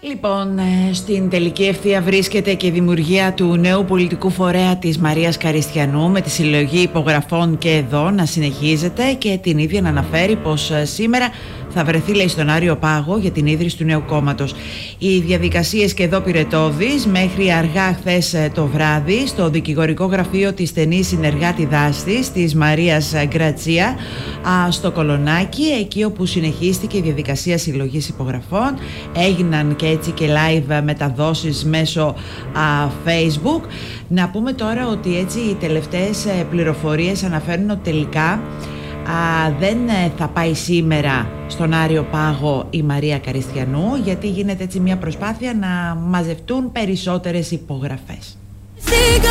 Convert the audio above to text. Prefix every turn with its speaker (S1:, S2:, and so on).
S1: Λοιπόν, στην τελική ευθεία βρίσκεται και η δημιουργία του νέου πολιτικού φορέα της Μαρίας Καριστιανού, με τη συλλογή υπογραφών και εδώ να συνεχίζεται, και την ίδια να αναφέρει πως σήμερα θα βρεθεί, λέει, στον Άριο Πάγο για την ίδρυση του νέου κόμματος. Οι διαδικασίες και εδώ πυρετώδεις μέχρι αργά χθες το βράδυ στο δικηγορικό γραφείο της στενής συνεργάτη δάστης της Μαρίας Γκρατσία στο Κολονάκι, εκεί όπου συνεχίστηκε η διαδικασία συλλογής υπογραφών. Έγιναν και έτσι και live μεταδόσεις μέσω Facebook. Να πούμε τώρα ότι έτσι οι τελευταίες πληροφορίες αναφέρουν ότι τελικά δεν θα πάει σήμερα στον Άριο Πάγο η Μαρία Καριστιανού, γιατί γίνεται έτσι μια προσπάθεια να μαζευτούν περισσότερες υπογραφές.